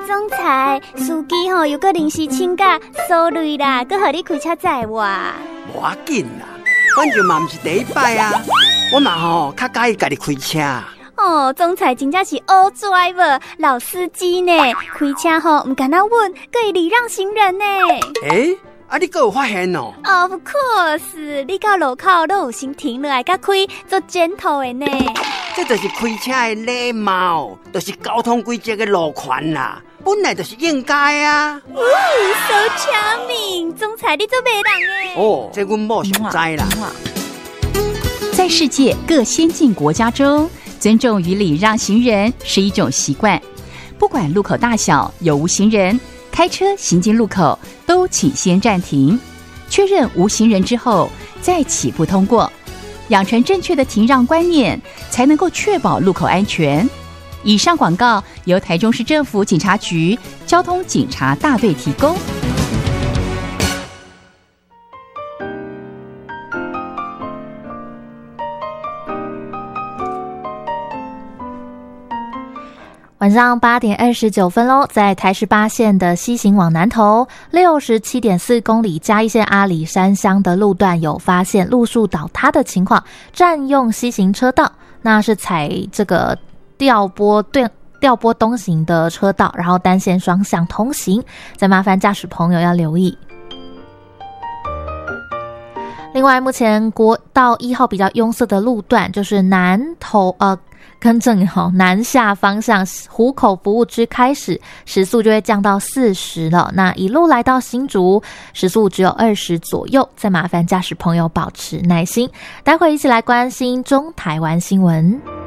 总裁，司机吼有个临时请假，sorry啦，佮互你开车载我。 无要紧啦，反正嘛毋是第一摆啊，我嘛吼较介意家己开车。 哦，总裁真正是 all driver 老司机呢，开车吼唔敢那稳，佮会礼让行人呢。 你还有发现哦 ？Of course， 你到路口都有先停落来，佮开做gentle的呢。 这就是开车的礼貌，就是交通规则的路权啦，本来就是应该啊。 So charming， 总裁你做媒人诶。 这阮某上知啦。 在世界各先进国家中，尊重与礼让行人是一种习惯，不管路口大小有无行人，开车行经路口都请先暂停，确认无行人之后再起步通过，养成正确的停让观念，才能够确保路口安全。以上广告由台中市政府警察局交通警察大队提供。 晚上8点29分喽，在台十8线的西行往南投 67.4 公里嘉义县阿里山乡的路段有发现路树倒塌的情况，占用西行车道，那是采这个调拨东行的车道，然后单线双向通行，再麻烦驾驶朋友要留意。另外，目前国道1号比较拥塞的路段就是南下方向湖口服务区开始，时速就会降到40了。那一路来到新竹，时速只有20左右，再麻烦驾驶朋友保持耐心。待会一起来关心中台湾新闻。